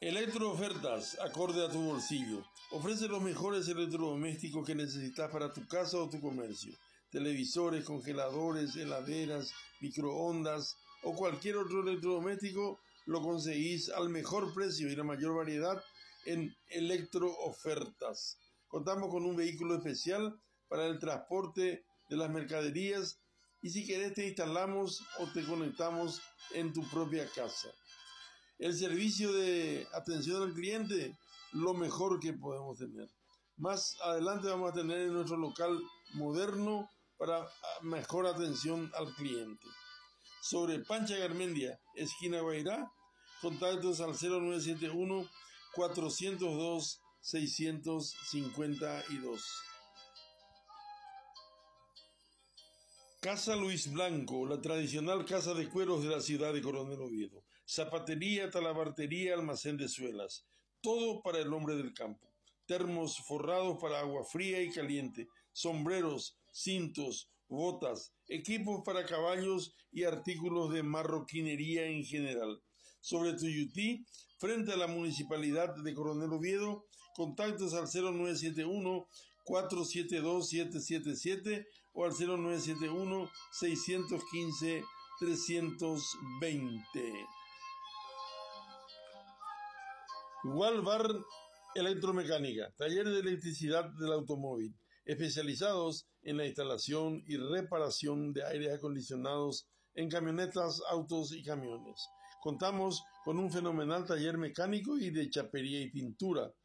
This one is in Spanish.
Electroofertas, acorde a tu bolsillo. Ofrece los mejores electrodomésticos que necesitas para tu casa o tu comercio. Televisores, congeladores, heladeras, microondas o cualquier otro electrodoméstico lo conseguís al mejor precio y la mayor variedad en Electroofertas. Contamos con un vehículo especial para el transporte de las mercaderías y si querés te instalamos o te conectamos en tu propia casa. El servicio de atención al cliente, lo mejor que podemos tener. Más adelante vamos a tener en nuestro local moderno para mejor atención al cliente. Sobre Pancha Garmendia, esquina Guairá, contactos al 0971 402 652. Casa Luis Blanco, la tradicional casa de cueros de la ciudad de Coronel Oviedo. Zapatería, talabartería, almacén de suelas. Todo para el hombre del campo. Termos forrados para agua fría y caliente. Sombreros, cintos, botas, equipos para caballos y artículos de marroquinería en general. Sobre Tuyutí, frente a la Municipalidad de Coronel Oviedo, contactos al 0971 472-777 o al 0971-615-320. Walvar Electromecánica, taller de electricidad del automóvil, especializados en la instalación y reparación de aires acondicionados en camionetas, autos y camiones. Contamos con un fenomenal taller mecánico y de chapería y pintura.